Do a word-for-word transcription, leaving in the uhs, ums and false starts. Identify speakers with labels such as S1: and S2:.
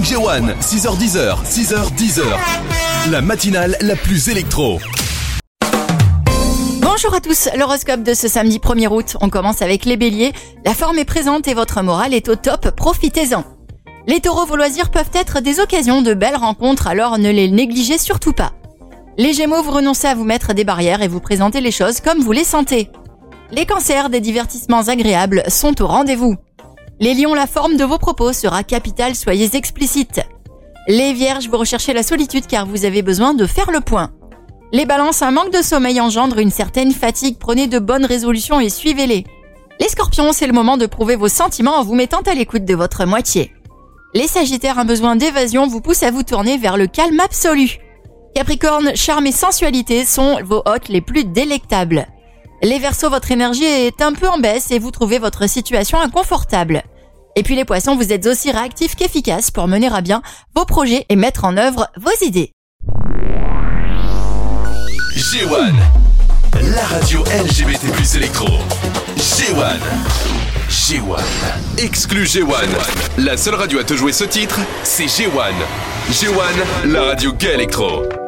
S1: Morning G un, six heures dix, six heures dix. La matinale la plus électro.
S2: Bonjour à tous, l'horoscope de ce samedi premier août. On commence avec les béliers. La forme est présente et votre morale est au top, profitez-en. Les taureaux, vos loisirs peuvent être des occasions de belles rencontres, alors ne les négligez surtout pas. Les gémeaux, vous renoncez à vous mettre des barrières et vous présentez les choses comme vous les sentez. Les cancers, des divertissements agréables sont au rendez-vous. Les lions, la forme de vos propos sera capitale, soyez explicites. Les vierges, vous recherchez la solitude car vous avez besoin de faire le point. Les balances, un manque de sommeil engendre une certaine fatigue, prenez de bonnes résolutions et suivez-les. Les scorpions, c'est le moment de prouver vos sentiments en vous mettant à l'écoute de votre moitié. Les sagittaires, un besoin d'évasion vous pousse à vous tourner vers le calme absolu. Capricorne, charme et sensualité sont vos hôtes les plus délectables. Les verseaux, votre énergie est un peu en baisse et vous trouvez votre situation inconfortable. Et puis les poissons, vous êtes aussi réactifs qu'efficaces pour mener à bien vos projets et mettre en œuvre vos idées.
S1: G un, la radio L G B T plus électro. G un, G un, exclu G un. La seule radio à te jouer ce titre, c'est G un. G un, la radio gay électro.